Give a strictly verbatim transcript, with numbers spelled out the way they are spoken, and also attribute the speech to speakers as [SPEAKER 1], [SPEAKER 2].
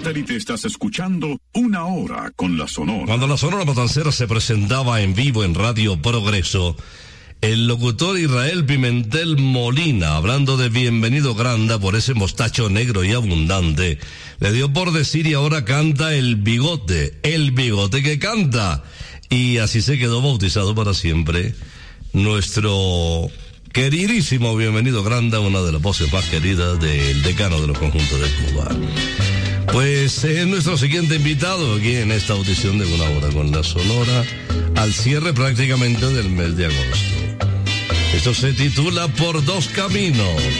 [SPEAKER 1] satélite estás escuchando Una Hora con la Sonora.
[SPEAKER 2] Cuando la Sonora Matancera se presentaba en vivo en Radio Progreso, el locutor Israel Pimentel Molina, hablando de Bienvenido Granda por ese mostacho negro y abundante, le dio por decir y ahora canta El Bigote, el bigote que canta. Y así se quedó bautizado para siempre nuestro queridísimo Bienvenido Granda, una de las voces más queridas del decano de los conjuntos de Cuba. Pues es nuestro siguiente invitado aquí en esta audición de Una Hora con la Sonora, al cierre prácticamente del mes de agosto. Esto se titula Por Dos Caminos.